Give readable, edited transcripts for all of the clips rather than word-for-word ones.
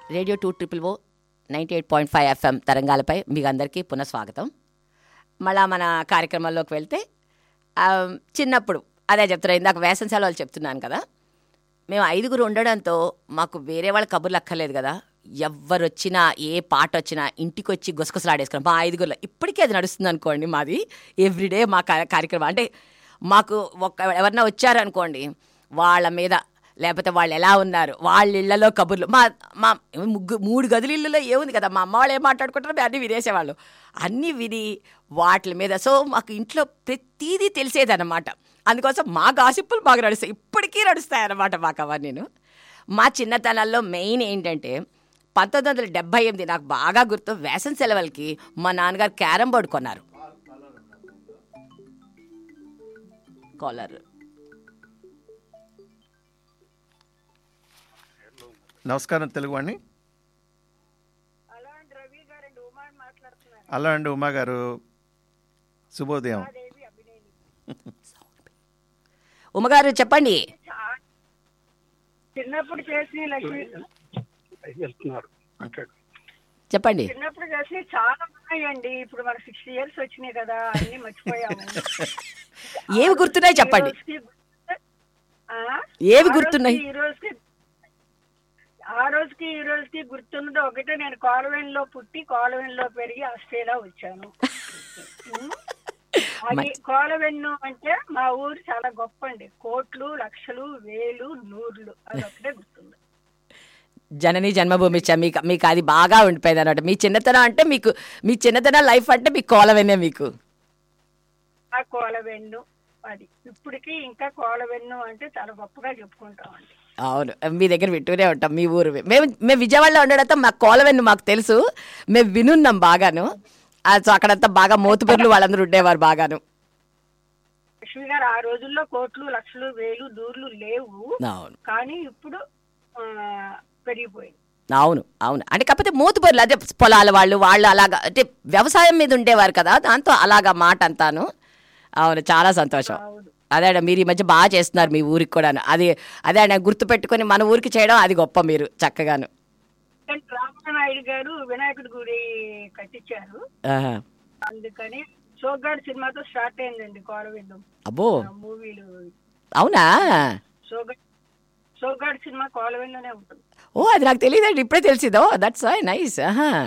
Radio 2 98.5 FM తరంగాలపై మీకు అందరికీ పునఃస్వాగతం. మళ్ళా మన కార్యక్రమంలోకి వెళ్తే చిన్నప్పుడు అదే చెప్తున్నా, ఇందాక వేసవి సెలవులు చెప్తున్నాను కదా, మేము 5 ఉండడంతో మాకు వేరే వాళ్ళ కబుర్లు అక్కర్లేదు కదా. ఎవరు వచ్చినా ఏ పాట వచ్చినా ఇంటికి వచ్చి గుసగుసలాడేసుకున్నాం మా 5 ఇప్పటికీ అది నడుస్తుంది అనుకోండి. మాది ఎవ్రీడే మా కార్యక్రమం. అంటే మాకు ఎవరన్నా వచ్చారనుకోండి, వాళ్ళ మీద లేకపోతే వాళ్ళు ఎలా ఉన్నారు, వాళ్ళ ఇళ్లలో కబుర్లు. మా 3 గదుల ఇళ్ళలో ఏముంది కదా, మా అమ్మ వాళ్ళు ఏం మాట్లాడుకుంటారో మేము అన్నీ వినేసేవాళ్ళు, అన్నీ విని వాటి మీద. సో మాకు ఇంట్లో ప్రతీదీ తెలిసేదన్నమాట. అందుకోసం మా గాసిప్పులు బాగా నడుస్తాయి, ఇప్పటికీ నడుస్తాయన్నమాట మాకు అవన్నీ. మా చిన్నతనాల్లో మెయిన్ ఏంటంటే 1978 నాకు బాగా గుర్తు, వేసవి సెలవులకి మా నాన్నగారు క్యారమ్ బోర్డు కొన్నారు. కాలర్ నమస్కారం తెలుగువాణి. హలో అండి ఉమా గారు, శుభోదయం. ఉమ్మగారు చెప్పండి. చిన్నప్పుడు చేసి చెప్పండి. చిన్నప్పుడు చేసి చాలా ఉన్నాయండి. ఇప్పుడు మనకు 60 years వచ్చినాయి కదా, అన్ని మర్చిపోయాము. ఏవి గుర్తున్నాయి చెప్పండి. ఏవి గుర్తున్నాయి? ఆ రోజుకి ఈ రోజుకి గుర్తున్నది ఒకటే, నేను కాలవెన్లో పుట్టి కాలవెన్లో పెరిగి ఆస్ట్రేలియా వచ్చాను. అది కాలవెన్ను అంటే మా ఊరు చాలా గొప్ప అండి. కోట్లు, లక్షలు, వేలు, నూర్లు, అది ఒకటే గుర్తుంది. జనని జన్మభూమి మీకు అది బాగా ఉండిపోయింది అనమాట. మీ చిన్నతనం అంటే మీకు, మీ చిన్నతనం లైఫ్ అంటే మీకు కోలవెన్నే. మీకు ఆ కోలవెన్ను అది ఇప్పటికీ ఇంకా కోలవెన్ను అంటే చాలా గొప్పగా చెప్పుకుంటామండి. అవును, మీ దగ్గర వింటూనే ఉంటాం మీ ఊరు. మేము విజయవాడలో ఉండడంతో మాకు కోలవెన్ను మాకు తెలుసు, మేము వినున్నాం బాగాను. సో అక్కడంతా బాగా మోతుబర్లు వాళ్ళందరూ ఉండేవారు బాగాను. లక్ష్మి గారు, ఆ రోజుల్లో కోట్లు, లక్షలు, వేలు, దూర్లు లేవు. అవును, కానీ ఇప్పుడు పెరిగిపోయింది. అవును అవును. అంటే కాకపోతే మోతుబర్లు అదే పొలాల వాళ్ళు అలాగా, అంటే వ్యవసాయం మీద ఉండేవారు కదా, దాంతో అలాగా మాట అంతాను. అవును, చాలా సంతోషం. అదే మీరు ఈ మధ్య బాగా చేస్తున్నారు మీ ఊరికి కూడా. అదే గుర్తు పెట్టుకుని మన ఊరికి చేయడం అది గొప్ప. మీరు చక్కగాను. రామనాయుడు గారు వినాయకుడి గుడి కట్టించారు, అందుకని సోగ్గాడ్ సినిమాతో స్టార్ట్ అయిందండి కోలవెన్ను. అబ్బో, మూవీలు. అవునా? సోగ్గాడ్ సినిమా కోలవెన్నునే ఉంటుంది. ఓ, అది నాకు తెలియదండి, ఇప్పుడే తెలిసిందో. That's why nice.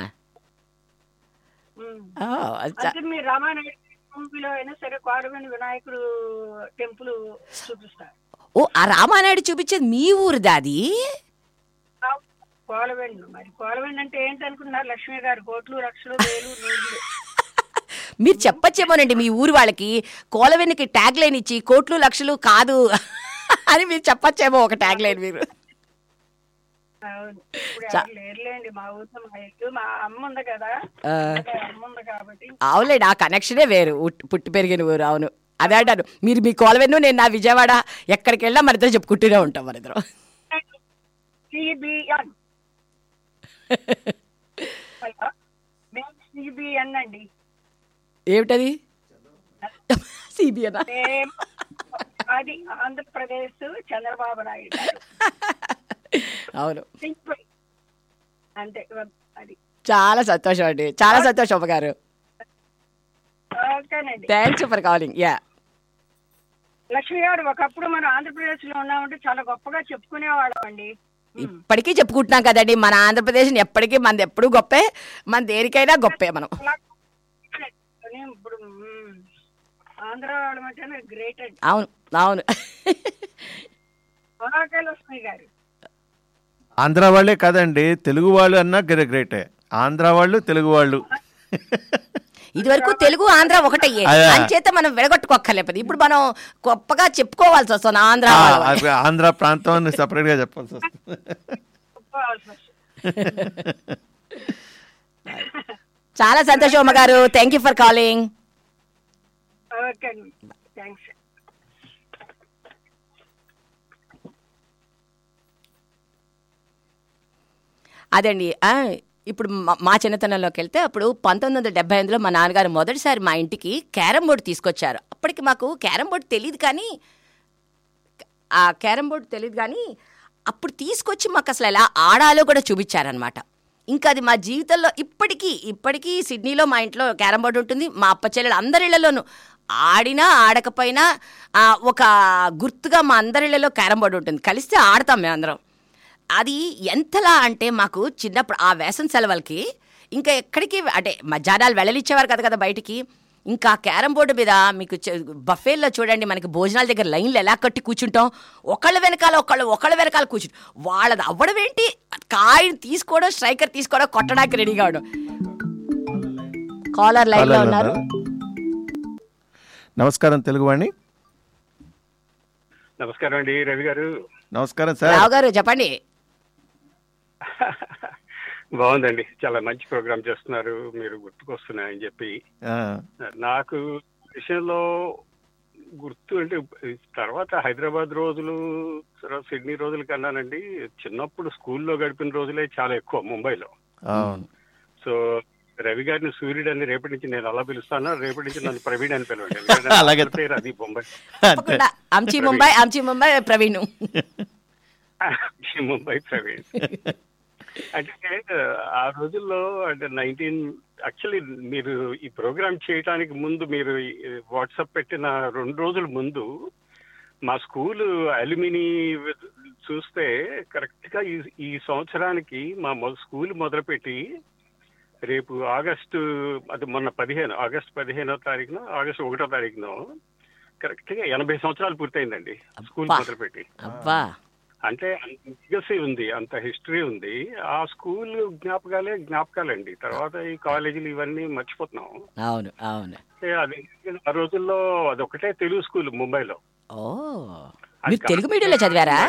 మీరు రామానాయుడు మూవీలో అయినా సరే కోలవెన్ను వినాయకుడు టెంపుల్ చూపిస్తారు. ఓ, ఆ రామానాయుడు చూపించేది మీ ఊరిదా అది? కోలవెన్ను. మరి కోలవెన్ను అంటే ఏంటనుకున్నారు లక్ష్మి గారు? కోట్లు, లక్షలు, వేలు, నూర్లు. మీరు చెప్పచ్చేమోనండి మీ ఊరు వాళ్ళకి, కోలవెన్నుకి ట్యాగ్ లైన్ ఇచ్చి కోట్లు లక్షలు కాదు అని మీరు చెప్పచ్చేమో ఒక ట్యాగ్ లైన్ మీరు. అవును, లేరులేండి మా ఊరిలో. మా ఇల్లు మా అమ్మ ఉంది కదా, అమ్మ ఉంది కాబట్టి. అవునులేండి, ఆ కనెక్షనే వేరు, పుట్టి పెరిగిన ఊరు. అవును, అదే అంటాను. మీరు మీ కోలవెన్ను, నేను నా విజయవాడ, ఎక్కడికి వెళ్ళా మన ఇద్దరు చెప్పుకుంటూనే ఉంటాం మన ఇద్దరు. సిబిఎన్ అండి. ఏమిటది? సిబిఎన్? అది ఆంధ్రప్రదేశ్ చంద్రబాబు నాయుడు. అవును, అంతే. అది చాలా సంతోషం అండి, చాలా సంతోషం అమ్మ గారు. ఓకేనండి, thanks for calling. Yeah Lakshmi గారు, ఒకప్పుడు మనం ఆంధ్రప్రదేశ్ లో ఉన్నామంటే చాలా గొప్పగా చెప్పుకునేవాళ్ళం అండి. ఇప్పటికీ చెప్పుకుంటున్నాం కదండి మన ఆంధ్రప్రదేశ్. ఎప్పటికీ మనది ఎప్పుడు గొప్పే, మన దేనికైనా గొప్పే మనం. ఇప్పుడు ఆంధ్ర వాళ్ళం అంటే గ్రేట్ అండి. అవును అవును. లక్ష్మి గారు, ఆంధ్ర వాళ్ళే కాదండి, తెలుగు వాళ్ళు అన్నా గ్రేటే. ఆంధ్ర వాళ్ళు, తెలుగు వాళ్ళు. ఇది వరకు తెలుగు ఆంధ్ర ఒకటయ్యే, అంచేత మనం విడగొట్టుకోక్కర్లేదు. ఇప్పుడు మనం గొప్పగా చెప్పుకోవాల్సి వస్తుంది ఆంధ్ర. ఆంధ్ర ప్రాంతం సపరేట్ గా చెప్పాల్సి వస్తుంది. చాలా సంతోషం అమ్మ గారు, థ్యాంక్ యూ ఫర్ కాలింగ్. అదండి. ఇప్పుడు మా చిన్నతనంలోకి వెళ్తే అప్పుడు 1978లో మా నాన్నగారు మొదటిసారి మా ఇంటికి క్యారమ్ బోర్డు తీసుకొచ్చారు. అప్పటికి మాకు క్యారమ్ బోర్డు తెలియదు కానీ అప్పుడు తీసుకొచ్చి మాకు అసలు ఎలా ఆడాలో కూడా చూపించారనమాట. ఇంకా అది మా జీవితంలో ఇప్పటికీ సిడ్నీలో మా ఇంట్లో క్యారమ్ బోర్డు ఉంటుంది. మా అప్ప చెల్లెలు అందరి ఇళ్లలోనూ ఆడినా ఆడకపోయినా ఒక గుర్తుగా మా అందరి ఇళ్లలో క్యారమ్ బోర్డు ఉంటుంది. కలిస్తే ఆడతాం మేమందరం. అది ఎంతలా అంటే మాకు చిన్నప్పుడు ఆ వేసవి సెలవులకి ఇంకా ఎక్కడికి అంటే మధ్యాహ్నాలు వెళ్ళనిచ్చేవారు కదా బయటికి. ఇంకా క్యారమ్ బోర్డు మీద మీకు బఫేల్లో చూడండి, మనకి భోజనాల దగ్గర లైన్లు ఎలా కట్టి కూర్చుంటాం, ఒకళ్ళ వెనకాల కూర్చుంటాం. వాళ్ళది అవ్వడం ఏంటి, కాయని తీసుకోవడం, స్ట్రైకర్ తీసుకోవడం, కొట్టడానికి రెడీ కావడం. కాలర్ లైన్ లో ఉన్నారు. నమస్కారం తెలుగువాణి. నమస్కారం అండి రవి గారు. నమస్కారం సార్. రావు గారు చెప్పండి. బాగుందండి, చాలా మంచి ప్రోగ్రామ్ చేస్తున్నారు, మీరు గుర్తుకొస్తున్నాయని చెప్పి. నాకు విషయంలో గుర్తు అంటే తర్వాత హైదరాబాద్ రోజులు, తర్వాత సిడ్నీ రోజుల కన్నానండి చిన్నప్పుడు స్కూల్లో గడిపిన రోజులే చాలా ఎక్కువ ముంబైలో. సో రవి గారిని సూర్యుడు అని రేపటి నుంచి నేను అలా పిలుస్తాను, రేపటి నుంచి నన్ను ప్రవీణ్ అని పిలవండి. పేరు అది ముంబై. ముంబై ప్రవీణ్. ముంబై ప్రవీణ్. అంటే ఆ రోజుల్లో అంటే యాక్చువల్లీ మీరు ఈ ప్రోగ్రామ్ చేయడానికి ముందు, మీరు వాట్సాప్ పెట్టిన 2 రోజుల ముందు మా స్కూల్ అల్యూమిని చూస్తే కరెక్ట్ గా ఈ సంవత్సరానికి మా స్కూల్ మొదలుపెట్టి రేపు ఆగస్టు 15వ తారీఖున, ఆగస్టు 1వ తారీఖున కరెక్ట్ గా 80 సంవత్సరాలు పూర్తయిందండి స్కూల్ మొదలుపెట్టి. అంటే అంత లిగసీ ఉంది, అంత హిస్టరీ ఉంది. ఆ స్కూల్ జ్ఞాపకాలండి. తర్వాత ఈ కాలేజీలు ఇవన్నీ మర్చిపోతున్నాం. అవును అవును. అది ఆ రోజుల్లో అదొకటే తెలుగు స్కూల్ ముంబైలో. తెలుగు మీడియంలో చదివారా?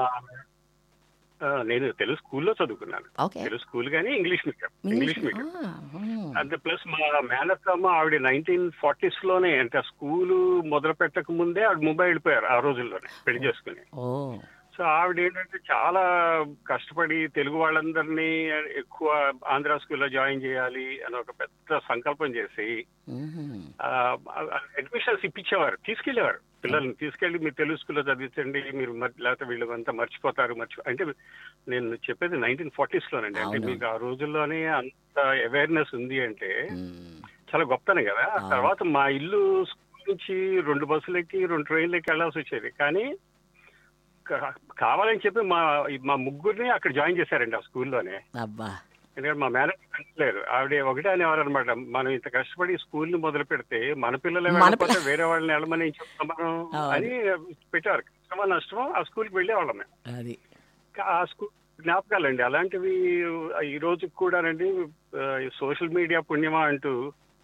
నేను తెలుగు స్కూల్లో చదువుకున్నాను. తెలుగు స్కూల్ కానీ ఇంగ్లీష్ మీడియం. అంటే ప్లస్ మా మేనత్తమ్మ ఆవిడ 1940s లోనే, అంటే స్కూలు మొదలు పెట్టక ముందే ఆవిడ ముంబై వెళ్ళిపోయారు ఆ రోజుల్లోనే పెళ్లి చేసుకుని. సో ఆవిడ ఏంటంటే చాలా కష్టపడి తెలుగు వాళ్ళందరినీ ఎక్కువ ఆంధ్ర స్కూల్లో జాయిన్ చేయాలి అని ఒక పెద్ద సంకల్పం చేసి అడ్మిషన్స్ ఇప్పించేవారు, తీసుకెళ్లేవారు పిల్లల్ని. తీసుకెళ్లి మీరు తెలుగు స్కూల్లో చదివించండి, మీరు లేకపోతే వీళ్ళు అంతా మర్చిపోతారు. అంటే నేను చెప్పేది 1940s లోనండి. అంటే మీకు ఆ రోజుల్లోనే అంత అవేర్నెస్ ఉంది అంటే చాలా గొప్పనే కదా. తర్వాత మా ఇల్లు స్కూల్ నుంచి 2 బస్సులకి 2 ట్రైన్లకి వెళ్లాల్సి వచ్చేది. కానీ కావాలని చెప్పి మా ముగ్గురిని అక్కడ జాయిన్ చేశారండి ఆ స్కూల్లోనే. ఎందుకంటే మా మేనేజర్ లేరు, ఆవిడ ఒకటే అనేవారు అనమాట, మనం ఇంత కష్టపడి స్కూల్ ని మొదలు పెడితే మన పిల్లలు వెళ్ళకపోతే వేరే వాళ్ళని వెళ్ళమని చెప్తాం అని పెట్టారు. కష్టమో నష్టమో ఆ స్కూల్కి వెళ్ళేవాళ్ళమే. ఆ స్కూల్ జ్ఞాపకాలండి అలాంటివి ఈ రోజుకి కూడానండి. సోషల్ మీడియా పుణ్యమా అంటూ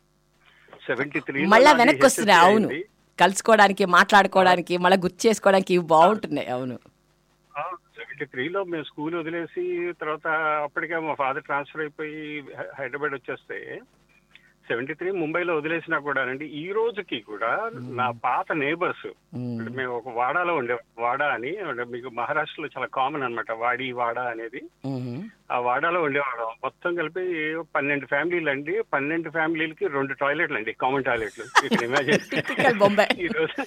73 మళ్ళా వెనక్కి వస్తున్నాయి. అవును, కలుసుకోవడానికి, మాట్లాడుకోవడానికి, మళ్ళీ గుర్తు చేసుకోవడానికి బాగుంటున్నాయి. అవును. 73లో మేము స్కూల్ వదిలేసి తర్వాత అప్పటికే మా ఫాదర్ ట్రాన్స్ఫర్ అయిపోయి హైదరాబాద్ వచ్చేస్తే 73 ముంబైలో వదిలేసినా కూడా అండి ఈ రోజుకి కూడా నా పాత నేబర్స్, మేము ఒక వాడాలో వాడా అని, మీకు మహారాష్ట్రలో చాలా కామన్ అనమాట వాడా అనేది. ఆ వాడాలో ఉండేవాళ్ళం. మొత్తం కలిపి 12 ఫ్యామిలీలు అండి. 12 ఫ్యామిలీలకి 2 టాయిలెట్లు అండి, కామన్ టాయిలెట్లు. ఇమాజిన్. ఈరోజు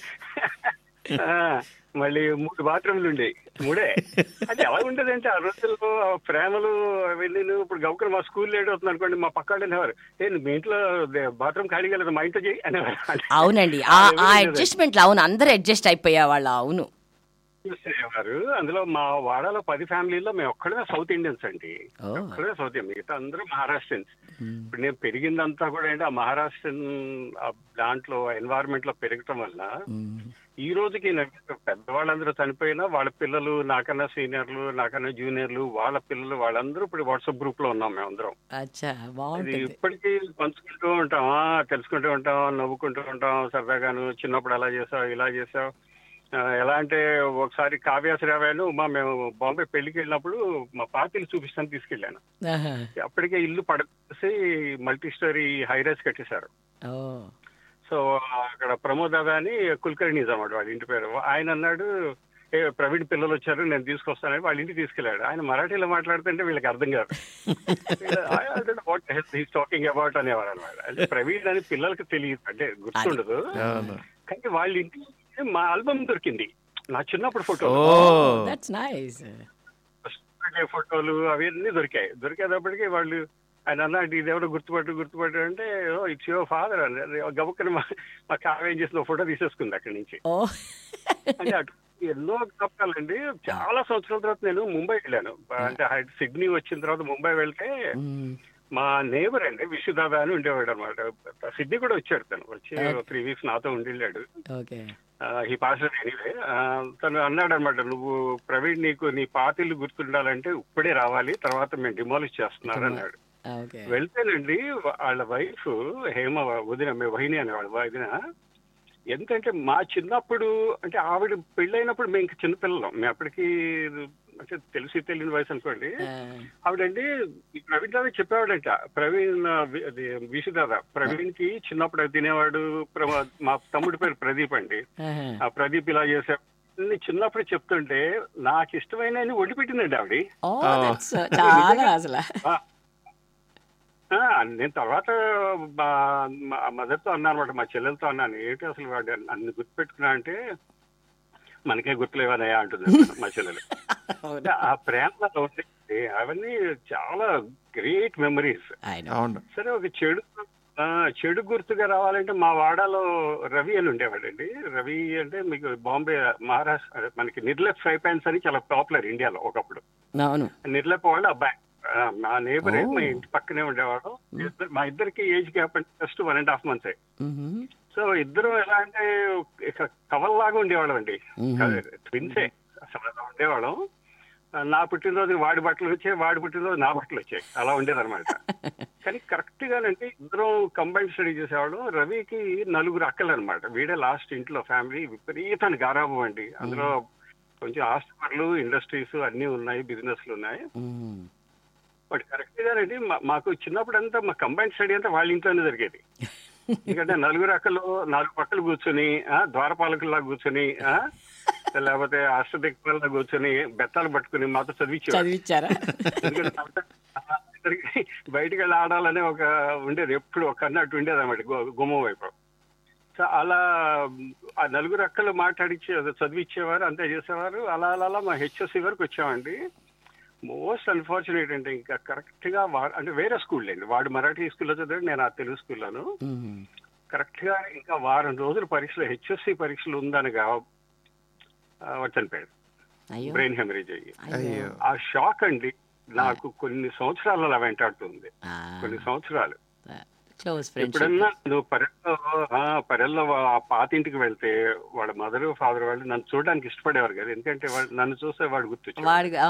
మళ్ళీ 3 బాత్రూమ్లు ఉండేవి, 3. అది ఎలా ఉండేదంటే ఆ రోజుల్లో ప్రేమలు అవన్నీ. ఇప్పుడు గౌకర్ మా స్కూల్ లేట్ అవుతుంది అనుకోండి, మా పక్కాళ్ళు అనేవారు, మీ ఇంట్లో బాత్రూమ్ ఖాళీగా లేదు, మా ఇంట్లో చేయి అనేవారు. అవునండి, ఆ అడ్జస్ట్మెంట్. అవును, అందరూ అడ్జస్ట్ అయిపోయేవాళ్ళు. అవును. వారు అందులో మా వాడాలో 10 ఫ్యామిలీల్లో మేము ఒక్కడే సౌత్ ఇండియన్స్ అండి. ఒక్కడే సౌత్ ఇండియన్, మిగతా అందరూ మహారాష్ట్రన్స్. ఇప్పుడు నేను పెరిగిందంతా కూడా ఏంటి ఆ మహారాష్ట్రన్ దాంట్లో ఎన్వైరన్మెంట్ లో పెరగటం వల్ల ఈ రోజుకి పెద్దవాళ్ళందరూ చనిపోయినా వాళ్ళ పిల్లలు, నాకన్నా సీనియర్లు, నాకన్నా జూనియర్లు, వాళ్ళ పిల్లలు, వాళ్ళందరూ ఇప్పుడు వాట్సాప్ గ్రూప్ లో ఉన్నాం మేమందరం. ఇప్పటికీ పంచుకుంటూ ఉంటాం, తెలుసుకుంటూ ఉంటాం, నవ్వుకుంటూ ఉంటాం సరదాగాను. చిన్నప్పుడు అలా చేసావు, ఇలా చేసావు. ఎలా అంటే ఒకసారి కావ్యాశ్రావాను మేము బాంబే పెళ్లికి వెళ్ళినప్పుడు మా పార్టీలు చూపిస్తాను తీసుకెళ్లాను. అప్పటికే ఇల్లు పడేసి మల్టీ స్టోరీ హైరైజ్ కట్టేశారు. సో అక్కడ ప్రమోద్ దాదా అని కుల్కర్ణీస్ అన్నమాట వాడి ఇంటి పేరు. ఆయన అన్నాడు, ప్రవీణ్ పిల్లలు వచ్చారు నేను తీసుకొస్తానని వాళ్ళ ఇంటికి తీసుకెళ్లాడు. ఆయన మరాఠీలో మాట్లాడుతుంటే వీళ్ళకి అర్థం కాదు. టాకింగ్ అబౌట్ అనేవారు అనమాట. అంటే ప్రవీణ్ అని పిల్లలకి తెలియదు, అంటే గుర్తుండదు. కానీ వాళ్ళ ఇంటికి మా ఆల్బమ్ దొరికింది, నా చిన్నప్పుడు ఫోటో. ఇప్పటికే ఫోటోలు అవన్నీ దొరికేటప్పటికి వాళ్ళు ఆయన అన్నాడు ఇదేమో గుర్తుపట్టు అంటే ఇట్స్ యువర్ ఫాదర్ అని గబుక్కని మా కావ్యం చేసిన ఫోటో తీసేసుకుంది అక్కడి నుంచి. అంటే అటు ఎన్నో జ్ఞాపకాలండి. చాలా సంవత్సరాల తర్వాత నేను ముంబై వెళ్ళాను. అంటే సిడ్నీ వచ్చిన తర్వాత ముంబై వెళ్తే మా నేబర్ అండి విశ్వదాదా అని ఉండేవాడు అనమాట. సిడ్నీ కూడా వచ్చాడు, తను వచ్చి 3 weeks నాతో ఉండిళ్ళాడు. He pass anyway. తను అన్నాడు అనమాట, నువ్వు ప్రవీణ్ నీకు నీ పాతిళ్ళు గుర్తుండాలంటే ఇప్పుడే రావాలి, తర్వాత మేము డిమాలిష్ చేస్తున్నారు అన్నాడు. వెళ్తేనండి వాళ్ళ వైఫ్ హేమ వదిన వహిని అనేవాడు వదిన. ఎంతంటే మా చిన్నప్పుడు అంటే ఆవిడ పెళ్ళైనప్పుడు మేము ఇంకా చిన్నపిల్లలం, మేము అప్పటికి అంటే తెలియని వయసు అనుకోండి. ఆవిడండి ప్రవీణ్ దాదా చెప్పేవాడంట, ప్రవీణ్ విషుదాదా ప్రవీణ్ కి చిన్నప్పుడు తినేవాడు. మా తమ్ముడి పేరు ప్రదీప్ అండి, ఆ ప్రదీప్ ఇలా చేసాడు చిన్నప్పుడు చెప్తుంటే నాకు ఇష్టమైన వండి పెట్టిందండి ఆవిడ. నేను తర్వాత మదర్తో అన్నాను అనమాట, మా చెల్లెలతో అన్నాను, ఏంటి అసలు వాడు అన్ని గుర్తుపెట్టుకున్నా అంటే మనకే గుర్తులేవనయా అంటుంది మా చెల్లెలు. ఆ ప్రేమ ఉంది, అవన్నీ చాలా గ్రేట్ మెమరీస్. సరే ఒక చెడు గుర్తుగా రావాలంటే మా వాడాలో రవి అని ఉండేవాడండి. రవి అంటే మీకు బాంబే మహారాష్ట్ర మనకి నిర్లెప్ ఫ్రై ప్యాన్స్ అని చాలా పాపులర్ ఇండియాలో ఒకప్పుడు. నిర్లెప్ వాళ్ళు అబ్బాయి మా నేబరే, మా ఇంటి పక్కనే ఉండేవాడు. మా ఇద్దరికి ఏజ్ గ్యాప్ అంటే జస్ట్ 1.5 months. సో ఇద్దరు ఎలా అంటే కవల్లాగా ఉండేవాళ్ళం అండి, ట్విన్సే అసలు అలా ఉండేవాళ్ళం. నా పుట్టినరోజు వాడి బట్టలు వచ్చాయి, వాడి పుట్టినరోజు నా బట్టలు వచ్చాయి, అలా ఉండేదన్నమాట. కానీ కరెక్ట్ గానంటే ఇద్దరం కంబైన్ స్టడీ చేసేవాళ్ళం. రవికి 4 అక్కలు అనమాట, వీడే లాస్ట్ ఇంట్లో. ఫ్యామిలీ విపరీతాన్ని గారాబం అండి. అందులో కొంచెం హాస్పిటల్ ఇండస్ట్రీస్ అన్ని ఉన్నాయి, బిజినెస్లు ఉన్నాయి. బట్ కరెక్ట్ గానండి మాకు చిన్నప్పుడు అంతా మా కంబైన్ స్టడీ అంతా వాళ్ళ ఇంట్లోనే జరిగేది. ఎందుకంటే 4 అక్కలు 4 పక్కలు కూర్చొని ద్వారపాలకుల్లా కూర్చొని లేకపోతే అష్టదిక్పాలలా కూర్చొని బెత్తాలు పట్టుకుని మాతో చదివించారు. ఎందుకంటే బయటికి వెళ్ళి ఆడాలనే ఒక ఉండేది, ఎప్పుడు ఒక అన్నట్టు ఉండేది అన్నమాట గుమ్మం వైపు. సో అలా ఆ 4 అక్కలు చదివించేవారు, అంతే చేసేవారు. అలా అలా మా హెచ్ఎస్సి వరకు వచ్చామండి. మోస్ట్ అన్ఫార్చునేట్ అంటే ఇంకా కరెక్ట్ గా అంటే వేరే స్కూల్ అండి, వాడు మరాఠీ స్కూల్లో చదివాడు, నేను ఆ తెలుగు స్కూల్లోను. కరెక్ట్ గా ఇంకా వారం రోజులు పరీక్షలు హెచ్ఎస్సి పరీక్షలు ఉందనగా వాడు చనిపోయాడు, బ్రెయిన్ హెమరేజ్ అయ్యి. ఆ షాక్ అండి నాకు కొన్ని సంవత్సరాలు అలా వెంటాడుతుంది, కొన్ని సంవత్సరాలు. ఎప్పుడన్నా నువ్వు పరెల్లో ఆ పాతింటికి వెళ్తే వాళ్ళ మదర్ ఫాదర్ వాళ్ళు నన్ను చూడడానికి ఇష్టపడేవారు కదా, ఎందుకంటే నన్ను చూస్తే వాడు గుర్తొచ్చాడు.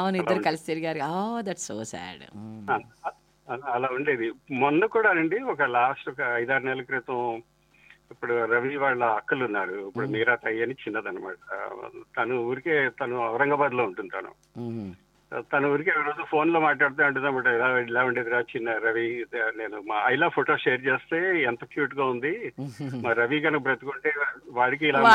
అలా ఉండేది. మొన్న కూడా అండి ఒక లాస్ట్ ఒక 5-6 నెలల క్రితం, ఇప్పుడు రవి వాళ్ళ అక్కలు ఉన్నారు, ఇప్పుడు మీరా తయ్య అని చిన్నదనమాట. తను ఔరంగాబాద్ లో ఉంటుంది. తన ఊరికి రోజు ఫోన్ లో మాట్లాడుతూ అంటుందన్నమాట, ఇలా ఉండేదిరా చిన్న రవి, నేను మా ఐలా ఫోటో షేర్ చేస్తే ఎంత క్యూట్ గా ఉంది, మా రవి కనుక బ్రతుకుంటే వాడికి ఇలా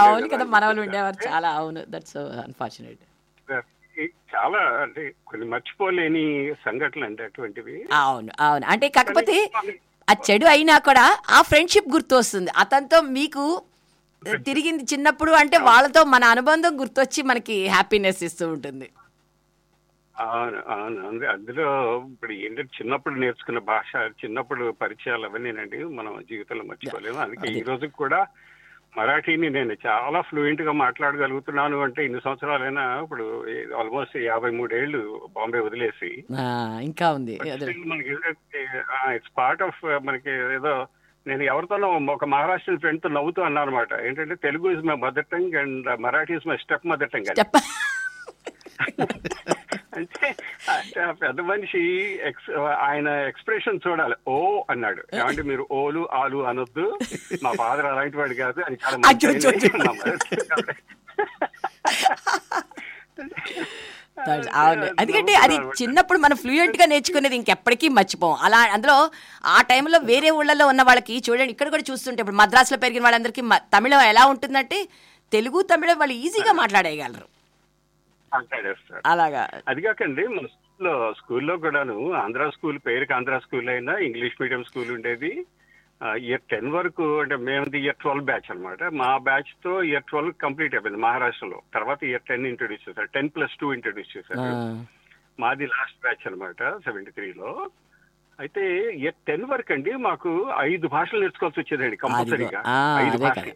చాలా అంటే కొన్ని మర్చిపోలేని సంఘటనలు అంటే అటువంటివి. అవును అవును, అంటే కాకపోతే ఆ చెడు అయినా కూడా ఆ ఫ్రెండ్షిప్ గుర్తు వస్తుంది. అతనితో మీకు తిరిగింది చిన్నప్పుడు అంటే వాళ్ళతో మన అనుబంధం గుర్తొచ్చి మనకి హ్యాపీనెస్ ఇస్తూ ఉంటుంది. అవును అవును, అందులో ఇప్పుడు ఏంటంటే చిన్నప్పుడు నేర్చుకున్న భాష, చిన్నప్పుడు పరిచయాలు అవన్నీనండి మనం జీవితంలో మర్చిపోలేము. అందుకే ఈ రోజు కూడా మరాఠీని నేను చాలా ఫ్లూయెంట్ గా మాట్లాడగలుగుతున్నాను అంటే ఇన్ని సంవత్సరాలైనా, ఇప్పుడు ఆల్మోస్ట్ 53 ఏళ్ళు బాంబే వదిలేసి ఇంకా ఉంది. మనకి ఇట్స్ పార్ట్ ఆఫ్ మనకి ఏదో. నేను ఎవరితోనో ఒక మహారాష్ట్రన్ ఫ్రెండ్ తో నవ్వుతూ అన్నా అనమాట, ఏంటంటే Telugu is my mother tongue and Marathi is my step mother tongue అని. అంటే పెద్ద మనిషి ఆయన ఎక్స్ప్రెషన్ చూడాలి. ఓ అన్నాడు, ఏమంటే మీరు ఓలు ఆలు అనొద్దు, మా ఫాదర్ అలాంటి వాడు కాదు అని చాలా అవును. ఎందుకంటే అది చిన్నప్పుడు మనం ఫ్లూయెంట్ గా నేర్చుకునేది ఇంకెప్పటికీ మర్చిపోం. అలా అందులో ఆ టైంలో వేరే ఊళ్ళలో ఉన్న వాళ్ళకి చూడండి, ఇక్కడ కూడా చూస్తుంటే ఇప్పుడు మద్రాసులో పెరిగిన వాళ్ళందరికీ తమిళం ఎలా ఉంటుందంటే తెలుగు తమిళం వాళ్ళు ఈజీగా మాట్లాడేయగలరు. అలాగా. అది కాకండి మన స్కూల్లో కూడాను ఆంధ్ర స్కూల్, పేరుకి ఆంధ్ర స్కూల్ అయినా ఇంగ్లీష్ మీడియం స్కూల్ ఉండేది. ఇయర్ 10 వరకు, అంటే మేము ఇయర్ 12 బ్యాచ్ అనమాట. మా బ్యాచ్ తో ఇయర్ 12 కంప్లీట్ అయిపోయింది మహారాష్ట్రలో. తర్వాత ఇయర్ 10 ఇంట్రొడ్యూస్ చేశారు, 10+2 ఇంట్రొడ్యూస్ చేశారు. మాది లాస్ట్ బ్యాచ్ అనమాట 73లో. అయితే ఇయర్ 10 వరకు అండి మాకు 5 భాషలు నేర్చుకోవాల్సి వచ్చేదండి కంపల్సరీగా. 5 భాషలు,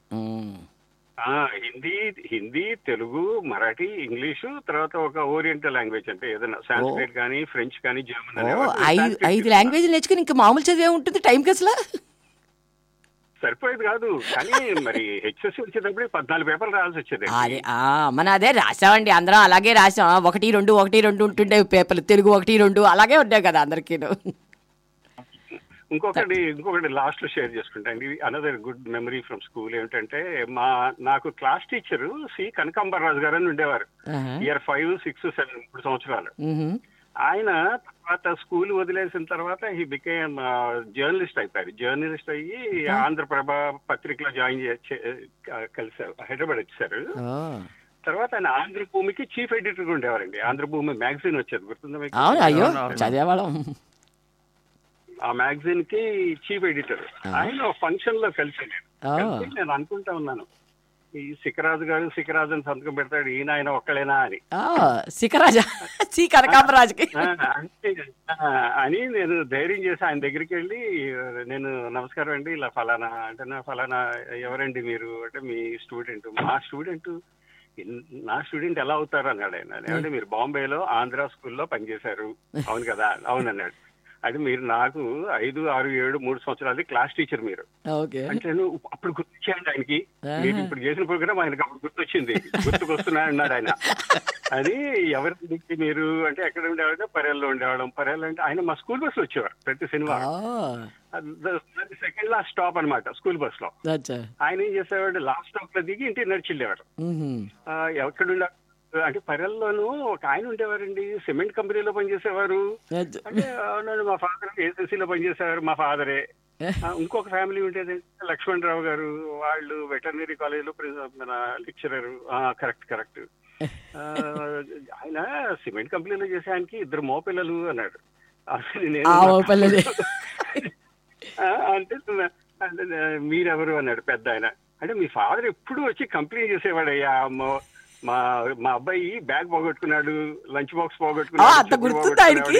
హిందీ, తెలుగు, మరాఠీ, ఇంగ్లీషు, తర్వాత ఒక ఓరియంటల్ లాంగ్వేజ్ అంటే ఏదైనా సాంస్క్రిట్ కానీ, ఫ్రెంచ్ కానీ, జర్మన్. 5 లాంగ్వేజ్ నేర్చుకుని ఇంకా మామూలు చదివే ఉంటుంది టైంకి అసలు సరిపోయేది కాదు. కానీ మరి హెచ్ఎస్సి వచ్చేటప్పుడు 14 పేపర్లు రాయాల్సి వచ్చేది. అదే రాసామండి అందరం, అలాగే రాసాం. 1, 2 ఉంటుండే పేపర్లు, తెలుగు 1, 2 అలాగే ఉంటాయి కదా అందరికీ. ఇంకొకటి లాస్ట్ లో షేర్ చేసుకుంటా అండి. Another good memory from school ఏమిటంటే, నాకు క్లాస్ టీచర్ సి కనకాంబరరాజు గారు అని ఉండేవారు. ఇయర్ 5, 6, 7 3 సంవత్సరాలు. ఆయన తర్వాత స్కూల్ వదిలేసిన తర్వాత హీ బికేమ్ జర్నలిస్ట్ అయిపోయారు. జర్నలిస్ట్ అయ్యి ఆంధ్రప్రభ పత్రికలో జాయిన్ కలిసారు, హైదరాబాద్ వచ్చారు. తర్వాత ఆయన ఆంధ్రభూమికి చీఫ్ ఎడిటర్ ఉండేవారండి. ఆంధ్రభూమి మ్యాగజైన్ వచ్చేది, గుర్తుందా మీకు? చదివేవాళ్ళం. ఆ మ్యాగజైన్ కి చీఫ్ ఎడిటర్. ఆయన ఫంక్షన్ లో కలిసాను. నేను అనుకుంటా ఉన్నాను, ఈ సికరాజు గారు సికరాజు అని సంతకం పెడతాడు, ఈయన ఆయన ఒక్కలేనా అని. సికరాజా సి కనకాంబరాజుకి అని నేను ధైర్యం చేసి ఆయన దగ్గరికి వెళ్ళి, నేను నమస్కారం అండి, ఇలా ఫలానా అంటే, నా ఫలానా ఎవరండి మీరు అంటే, మీ స్టూడెంట్. నా స్టూడెంట్ ఎలా అవుతారు అన్నాడు ఆయన. ఏమంటే, మీరు బాంబేలో ఆంధ్ర స్కూల్లో పనిచేశారు. అవును కదా? అవును అన్నాడు. అది మీరు నాకు 5, 6, 7, 3 సంవత్సరాలు క్లాస్ టీచర్ మీరు అంటే, అప్పుడు గుర్తొచ్చాయండి ఆయనకి. మీరు ఇప్పుడు చేసిన ప్రోగ్రామ్ ఆయనకి అప్పుడు గుర్తొచ్చింది. గుర్తుకొస్తున్నా అన్నాడు ఆయన. అది ఎవరికి మీరు అంటే, ఎక్కడ ఉండేవాడు? పర్యాల్లో ఉండేవాళ్ళం. పర్యాలు అంటే ఆయన మా స్కూల్ బస్ లో వచ్చేవారు ప్రతి శనివారం. సెకండ్ లాస్ట్ స్టాప్ అనమాట స్కూల్ బస్ లో. ఆయన ఏం చేసేవాడు, లాస్ట్ స్టాప్ లో దిగి ఇంటికి నడిచి వెళ్ళేవారు. ఎక్కడుండే అంటే పర్యల్లోనూ ఒక ఆయన ఉండేవారండి, సిమెంట్ కంపెనీలో పనిచేసేవారు. అంటే మా ఫాదర్ ఏజెన్సీలో పనిచేసేవారు, మా ఫాదరే. ఇంకొక ఫ్యామిలీ ఉండేది లక్ష్మణరావు గారు, వాళ్ళు వెటర్నరీ కాలేజీలో మన లెక్చరర్. కరెక్ట్. ఆయన సిమెంట్ కంపెనీలో చేసే ఆయనకి 2 మోపిల్లలు అన్నాడు. అసలు నేను అంటే మీరెవరు అన్నాడు పెద్ద ఆయన. అంటే, మీ ఫాదర్ ఎప్పుడు వచ్చి కంప్లైంట్ చేసేవాడయ్యా, మా అబ్బాయి బ్యాగ్ పోగొట్టుకున్నాడు, లంచ్ బాక్స్ పోగొట్టుకున్నాడు.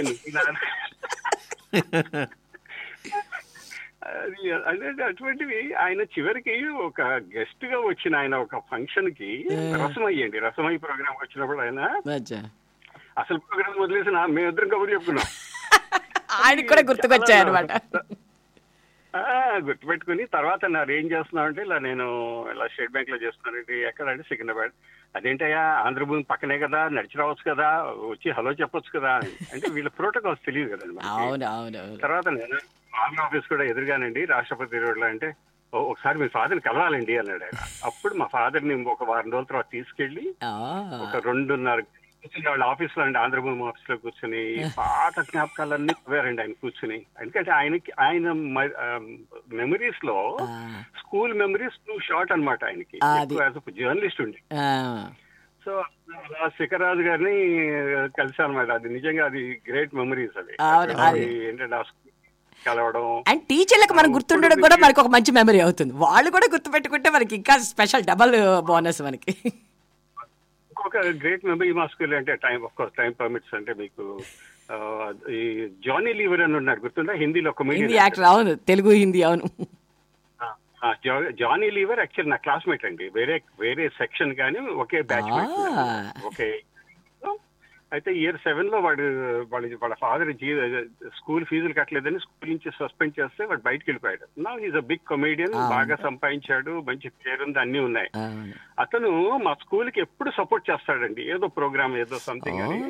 అటువంటివి ఆయన చివరికి ఒక గెస్ట్ గా వచ్చిన ఆయన ఒక ఫంక్షన్ కి రసమయ్యి ప్రోగ్రామ్ వచ్చినప్పుడు ఆయన అసలు ప్రోగ్రామ్ వదిలేసి మేమిద్దరం కబుర్లు చెప్పుకున్నాం. ఆయన కూడా గుర్తుకొచ్చాయి అనమాట. గుర్తుపెట్టుకుని తర్వాత నారు ఏం చేస్తున్నావు అంటే, ఇలా నేను ఇలా స్టేట్ బ్యాంక్ లో చేస్తున్నానండి. ఎక్కడంటే సికింద్రాబాద్. అదేంటయ్యా, ఆంధ్రభూమి పక్కనే కదా, నడిచి రావచ్చు కదా, వచ్చి హలో చెప్పొచ్చు కదా అంటే, వీళ్ళ ప్రోటోకాల్స్ తెలియదు కదండి. తర్వాత నేను ఆర్మీ ఆఫీస్ కూడా ఎదురుగానండి, రాష్ట్రపతి రోడ్లో అంటే, ఒకసారి మీ ఫాదర్ని కలవాలండి అన్నాడు ఆయన. అప్పుడు మా ఫాదర్ని ఒక 1 వారం రోజుల తర్వాత తీసుకెళ్లి ఒక 2:30 కూర్చుని వాళ్ళ ఆఫీస్ లో అండి, ఆంధ్రభూమి ఆఫీస్ లో కూర్చుని పాత జ్ఞాపకాలన్నీ పోయారండి ఆయన కూర్చుని. ఎందుకంటే ఆయన మెమరీస్ లో స్కూల్ మెమరీస్ టూ షార్ట్ అనమాట ఆయనకి, జర్నలిస్ట్ ఉండి. సో అలా శిఖరాజు గారిని కలిసి అనమాట. అది నిజంగా అది గ్రేట్ మెమరీస్. అది ఏంటంటే ఆ స్కూల్ కలవడం. అండ్ టీచర్లకు మనం గుర్తుండడం కూడా మనకి ఒక మంచి మెమరీ అవుతుంది. వాళ్ళు కూడా గుర్తుపెట్టుకుంటే మనకి ఇంకా స్పెషల్ డబల్ బోనస్ మనకి. ఒక గ్రేట్ మెమరీ మా స్కూల్ అంటే టైం పర్మిట్స్ అంటే మీకు ఈ జానీ లీవర్ అని ఉన్నారు, గుర్తుందా? హిందీలో ఒక హిందీ యాక్టర్. అవును, తెలుగు హిందీ. అవును, జానీ లీవర్ యాక్చువల్ నా క్లాస్మేట్ అండి. వేరే సెక్షన్ కానీ ఒకే బ్యాచ్. ఓకే. అయితే ఇయర్ 7 లో వాళ్ళ ఫాదర్ స్కూల్ ఫీజులు కట్టలేదని స్కూల్ నుంచి సస్పెండ్ చేస్తే వాడు బయటకు వెళ్ళిపోయాడు. నా ఈజ్ అ బిగ్ కమేడియన్, బాగా సంపాదించాడు, మంచి పేరుంది, అన్ని ఉన్నాయి. అతను మా స్కూల్ కి ఎప్పుడు సపోర్ట్ చేస్తాడండి, ఏదో ప్రోగ్రామ్, ఏదో సంథింగ్ అని.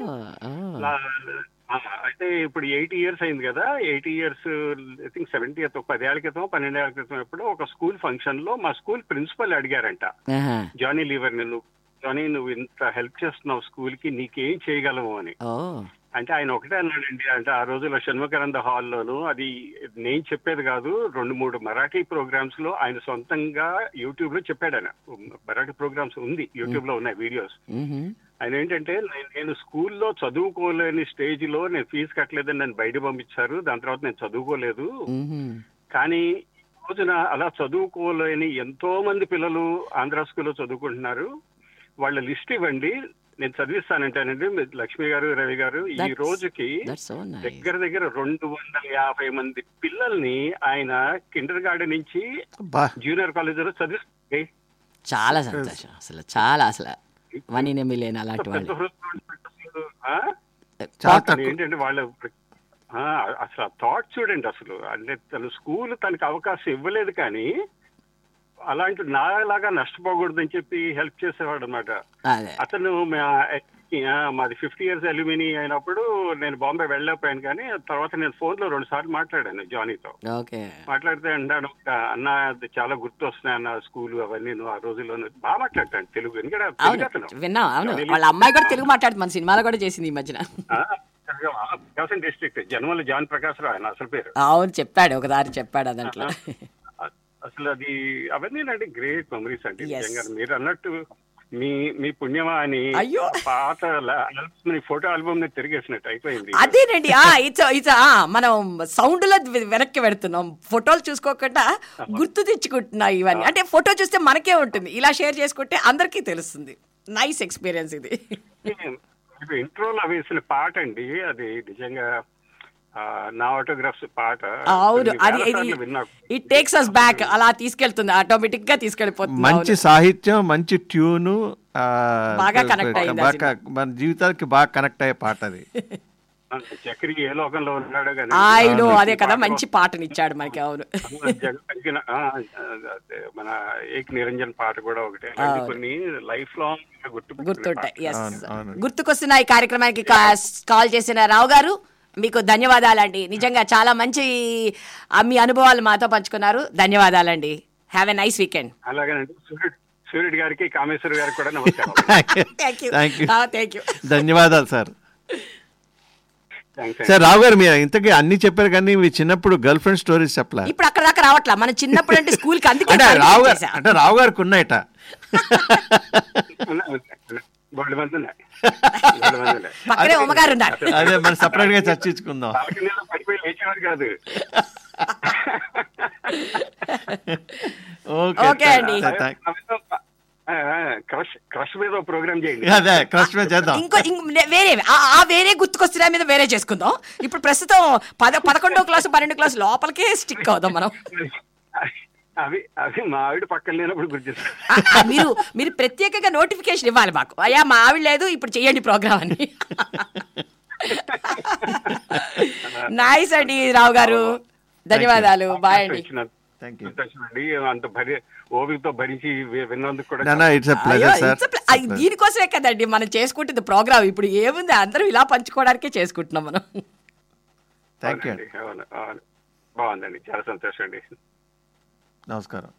అయితే ఇప్పుడు 80 years అయింది కదా. 80 years ఐ థింక్ 70 10 ఏళ్ల క్రితం 12 ఏళ్ల క్రితం ఎప్పుడు ఒక స్కూల్ ఫంక్షన్ లో మా స్కూల్ ప్రిన్సిపల్ అడిగారంట, జానీ లీవర్, నువ్వు ఇంత హెల్ప్ చేస్తున్నావు స్కూల్ కి, నీకేం చేయగలవు అని. అంటే ఆయన ఒకటే అన్నాడండి, అంటే ఆ రోజుల్లో షణ్ముఖానంద హాల్లోను, అది నేను చెప్పేది కాదు, 2-3 మరాఠీ ప్రోగ్రామ్స్ లో ఆయన సొంతంగా యూట్యూబ్ లో చెప్పాడు. ఆయన మరాఠీ ప్రోగ్రామ్స్ ఉంది, యూట్యూబ్ లో ఉన్నాయి వీడియోస్. ఆయన ఏంటంటే, నేను స్కూల్లో చదువుకోలేని స్టేజ్ లో నేను ఫీజు కట్టలేదని నన్ను బయట పంపించారు, దాని తర్వాత నేను చదువుకోలేదు. కానీ రోజున అలా చదువుకోలేని ఎంతో మంది పిల్లలు ఆంధ్ర స్కూల్లో చదువుకుంటున్నారు, వాళ్ళ లిస్ట్ ఇవ్వండి, నేను చదివిస్తానంటానండి లక్ష్మి గారు, రవి గారు. ఈ రోజుకి దగ్గర దగ్గర 250 మంది పిల్లల్ని ఆయన కిండర్ గార్డెన్ నుంచి జూనియర్ కాలేజ్ లో చదివిస్తాయి. చాలా సంతోషం. అసలు వనీనే మిలియన్ అలాంటి వాళ్ళు ఏంటంటే వాళ్ళు అసలు ఆ థాట్ చూడండి. అసలు అంటే తను స్కూల్ తనకి అవకాశం ఇవ్వలేదు, కానీ అలాంటి నాలాగా నష్టపోకూడదని చెప్పి హెల్ప్ చేసేవాడు అనమాట. అతను మాది 50 years అల్యూమిని అయినప్పుడు నేను బాంబే వెళ్ళలేకపోయాను, కానీ తర్వాత నేను ఫోన్ లో 2 సార్లు మాట్లాడాను జానీతో. మాట్లాడితే అన్నాడు, అన్న అది చాలా గుర్తు వస్తున్నాయి అన్న స్కూల్ అవన్నీ, నువ్వు ఆ రోజుల్లో బాగా మాట్లాడతాను తెలుగు. వాళ్ళ అమ్మాయి కూడా తెలుగు మాట్లాడుతుంది, మన సినిమాలో కూడా చేసింది ఈ మధ్యన. ప్రకాశం డిస్ట్రిక్ట్ జనమల జాన్ ప్రకాశ్ రావు ఆయన అసలు పేరు. అవును, చెప్పాడు ఒకసారి చెప్పాడు దాంట్లో. అసలు అది అవన్నీ అంటే గ్రేట్ మెమరీస్ అండి నిజంగా. మీరు అన్నట్టు మీ పుణ్యమా అని పాత ఫోటో ఆల్బమ్ తిరిగేసినట్టు అయిపోయింది. అదేనండి, మనం సౌండ్ లో వెనక్కి పెడుతున్నాం, ఫోటోలు చూసుకోకుండా గుర్తు తెచ్చుకుంటున్నాం ఇవన్నీ. అంటే ఫోటో చూస్తే మనకే ఉంటుంది, ఇలా షేర్ చేసుకుంటే అందరికీ తెలుస్తుంది. నైస్ ఎక్స్పీరియన్స్ ఇది. ఇంట్రోలో వేసిన పాట అండి అది నిజంగా నా ఆటోగ్రాఫ్స్ పాట. అవును, అది ఇట్ టేక్స్ us బ్యాక్, అలా తీసుకెళ్తుంది, ఆటోమేటిక్ గా తీసుకెళ్ళిపోతుంది. మంచి సాహిత్యం, మంచి ట్యూను, బాగా కనెక్ట్ అయ్యింది, మన జీవితానికి బాగా కనెక్ట్ అయ్యే పాట అది. చక్రి ఏ లోకంలో ఉన్నాడు కానీ ఆయన అదే కదా మంచి పాటనిచ్చాడు మనకి. అవును, మన ఏక్ నిరంజన్ పాట కూడా ఒకటి, కొన్ని లైఫ్ లాంగ్ గుర్తుంటాయి. గుర్తుకొస్తున్న ఈ కార్యక్రమానికి కాల్ చేసిన రావు గారు మీకు ధన్యవాదాలండి. నిజంగా చాలా మంచి మీ అనుభవాలు మాతో పంచుకున్నారు. ధన్యవాదాలండి. Have a nice weekend. అలాగేనండి. సూర్యుడి గారికి, కామేశ్వర గారికి కూడా నమస్కారం. ధన్యవాదాలు సార్. సార్ రావు గారు, మీరు ఇంతకీ అన్ని చెప్పారు కానీ మీ చిన్నప్పుడు గర్ల్ ఫ్రెండ్ స్టోరీస్ చెప్పలే. ఇప్పుడు అక్కడ దాకా రావట్లా, మన చిన్నప్పుడు అంటే స్కూల్ కి. అందుకే రావు గారికి ఉన్నాయట. పక్కనే ఉమ్మగారు ఉన్నారు. అదే మనం సపరేట్ గా చర్చించుకుందాం. ఓకే అండి, క్రష్ మీద ప్రోగ్రామ్ చేయండి. అదే క్రష్ మీద చేద్దాం. వేరే వేరే గుర్తుకొస్తున్నా మీద వేరే చేసుకుందాం. ఇప్పుడు ప్రస్తుతం 11వ క్లాసు 12వ క్లాసు లోపలికే స్టిక్ అవుదాం మనం. అవి మా ఆవిడ పక్కన లేనప్పుడు గుర్తు. మీరు ప్రత్యేకంగా నోటిఫికేషన్ ఇవ్వాలి మాకు, అయ్యా మా ఆవిడ లేదు ఇప్పుడు చెయ్యండి ప్రోగ్రామ్ అని. నైస్ అండి రావు గారు, ధన్యవాదాలు. బాయ్ అండి. అంత ఓపికతో భరించి విన్నందుకు కూడా దీనికోసమే కదండి మనం చేసుకుంటుంది ప్రోగ్రామ్. ఇప్పుడు ఏముంది, అందరూ ఇలా పంచుకోవడానికే చేసుకుంటున్నాం మనం. బాగుందండి, చాలా సంతోషం అండి. నమస్కారం.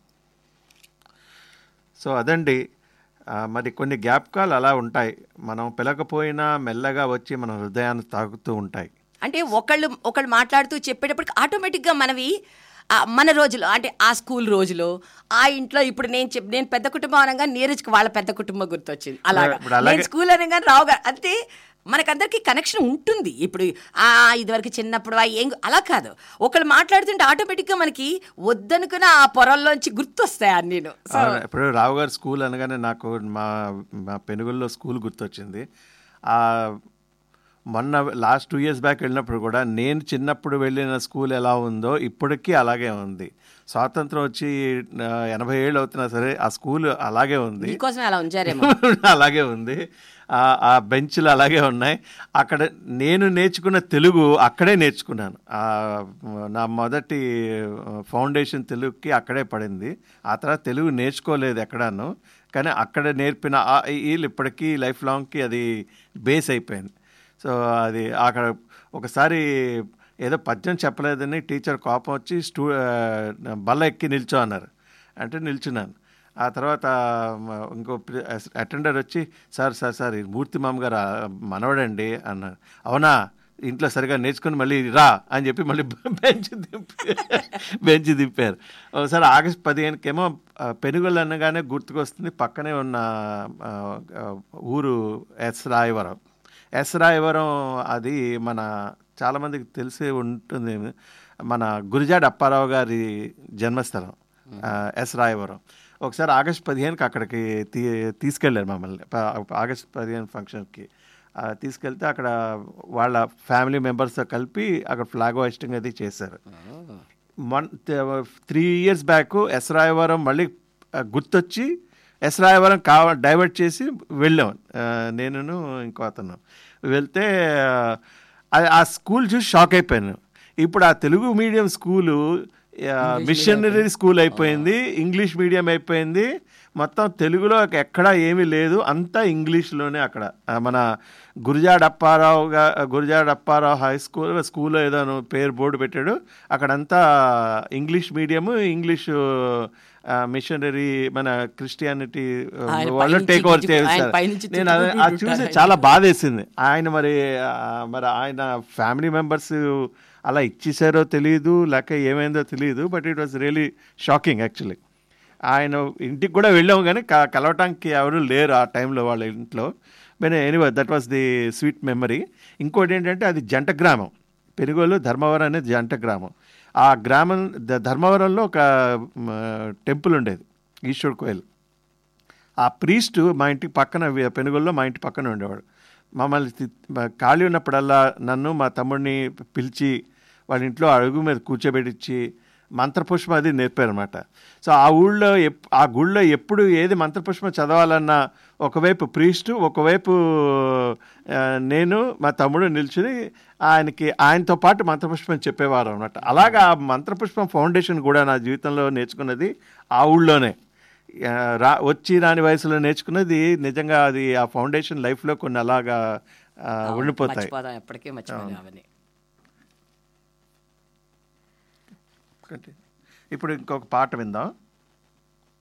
సో అదండి, మరి కొన్ని జ్ఞాపకాలు అలా ఉంటాయి, మనం పిలకపోయినా మెల్లగా వచ్చి మన హృదయాన్ని తాకుతూ ఉంటాయి. అంటే ఒకళ్ళు మాట్లాడుతూ చెప్పేటప్పటికి ఆటోమేటిక్గా మనవి మన రోజులు, అంటే ఆ స్కూల్ రోజులు, ఆ ఇంట్లో. ఇప్పుడు నేను పెద్ద కుటుంబం అనగా నీరజ్కి వాళ్ళ పెద్ద కుటుంబం గుర్తొచ్చింది. అలాగా నేను స్కూల్ అనగా రావు గారు, అంటే మనకందరికి కనెక్షన్ ఉంటుంది. ఇప్పుడు ఇదివరకు చిన్నప్పుడు ఏం అలా కాదు, ఒకళ్ళు మాట్లాడుతుంటే ఆటోమేటిక్గా మనకి వద్దనుకున్న ఆ పొరల్లోంచి గుర్తొస్తాయి అన్నీ. ఇప్పుడు రావు గారు స్కూల్ అనగానే నాకు మా పెనుగుల్లో స్కూల్ గుర్తొచ్చింది. మొన్న లాస్ట్ 2 years బ్యాక్ వెళ్ళినప్పుడు కూడా నేను చిన్నప్పుడు వెళ్ళిన స్కూల్ ఎలా ఉందో ఇప్పటికీ అలాగే ఉంది. స్వాతంత్రం వచ్చి 80 ఏళ్ళు అవుతున్నా సరే ఆ స్కూల్ అలాగే ఉంది, అలాగే ఉంది. ఆ బెంచ్లు అలాగే ఉన్నాయి. అక్కడ నేను నేర్చుకున్న తెలుగు అక్కడే నేర్చుకున్నాను. నా మొదటి ఫౌండేషన్ తెలుగుకి అక్కడే పడింది. ఆ తర్వాత తెలుగు నేర్చుకోలేదు ఎక్కడాను, కానీ అక్కడ నేర్పిన వీళ్ళు ఇప్పటికీ లైఫ్ లాంగ్కి అది బేస్ అయిపోయింది. సో అది అక్కడ ఒకసారి ఏదో పద్యం చెప్పలేదని టీచర్ కోపం వచ్చి బల్ల ఎక్కి నిల్చో అన్నారు. అంటే నిల్చున్నాను. ఆ తర్వాత ఇంకో అటెండర్ వచ్చి సార్ ఈ మూర్తి మామ గారు మనవడండి అన్నారు. అవునా, ఇంట్లో సరిగా నేర్చుకుని మళ్ళీ రా అని చెప్పి మళ్ళీ బెంచ్ దింపారు. ఒకసారి ఆగస్టు 15కేమో పెనుగొల్లు అనగానే గుర్తుకొస్తుంది పక్కనే ఉన్న ఊరు ఎస్ రాయవరం. అది మన చాలామందికి తెలిసి ఉంటుంది, మన గురిజాడ అప్పారావు గారి జన్మస్థలం ఎస్ రాయవరం. ఒకసారి ఆగస్ట్ 15కి అక్కడికి తీసుకెళ్ళారు మమ్మల్ని. ఆగస్ట్ 15 ఫంక్షన్కి తీసుకెళ్తే అక్కడ వాళ్ళ ఫ్యామిలీ మెంబర్స్తో కలిపి అక్కడ ఫ్లాగ్ హోస్టింగ్ అది చేశారు. 3 years బ్యాక్ ఎస్రాయవరం మళ్ళీ గుర్తొచ్చి ఎస్రాయవరం డైవర్ట్ చేసి వెళ్ళాం నేను ఇంకో అతను. వెళ్తే ఆ స్కూల్ చూసి షాక్ అయిపోయాను. ఇప్పుడు ఆ Telugu medium school missionary school అయిపోయింది, ఇంగ్లీష్ మీడియం అయిపోయింది, మొత్తం తెలుగులో ఎక్కడా ఏమీ లేదు, అంతా ఇంగ్లీష్లోనే. అక్కడ మన గురజాడ అప్పారావు హై స్కూల్లో ఏదో పేరు బోర్డు పెట్టాడు, అక్కడంతా ఇంగ్లీష్ మీడియము, ఇంగ్లీషు మిషనరీ మన క్రిస్టియానిటీ వాళ్ళు టేక్ ఓవర్ చేస్తారు. నేను అది చూసి చాలా బాధేసింది. ఆయన మరి ఆయన ఫ్యామిలీ మెంబర్స్ అలా ఇచ్చేసారో తెలియదు, లేక ఏమైందో తెలియదు, but it was really shocking actually. ఆయన ఇంటికి కూడా వెళ్ళాము కానీ కలవటానికి ఎవరు లేరు ఆ టైంలో వాళ్ళ ఇంట్లో. But anyway that was the sweet memory. ఇంకోటి ఏంటంటే అది జంట గ్రామం, పెనుగోలు ధర్మవరం అనేది జంట గ్రామం. ఆ గ్రామం ధర్మవరంలో ఒక టెంపుల్ ఉండేది, ఈశ్వర్ కోయిల్. ఆ ప్రీస్ట్ మా ఇంటికి పక్కన, పెనుగోలులో మా ఇంటి పక్కన ఉండేవాడు. మమ్మల్ని ఖాళీ ఉన్నప్పుడల్లా నన్ను మా తమ్ముడిని పిలిచి వాళ్ళ ఇంట్లో అడుగు మీద కూర్చోబెట్టించి మంత్రపుష్పం అది నేర్పారనమాట. సో ఆ గుళ్ళో ఎప్పుడు ఏది మంత్రపుష్పం చదవాలన్నా ఒకవైపు ప్రీస్టు, ఒకవైపు నేను మా తమ్ముడు నిల్చుని ఆయనతో పాటు మంత్రపుష్పం చెప్పేవారు అనమాట. అలాగా ఆ మంత్రపుష్పం ఫౌండేషన్ కూడా నా జీవితంలో నేర్చుకున్నది ఆ ఊళ్ళోనే. వచ్చి రాని వయసులో నేర్చుకున్నది నిజంగా అది ఆ ఫౌండేషన్ లైఫ్లో కొన్ని అలాగా ఉండిపోతాయి. ఎప్పటికీ మర్చిపోయామని. ఇప్పుడు ఇంకొక పాట విందాం.